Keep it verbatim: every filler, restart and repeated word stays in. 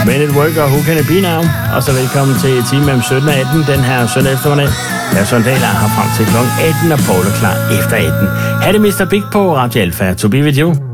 When It Work og Who Can It Be Now. Og så velkommen til time mellem sytten og atten den her søndag eftermiddag. Jeg er Søren Dahl og har frem til klokken atten, og Paul er klar efter atten. Ha' det mister Big på Radio Alpha. To be with you.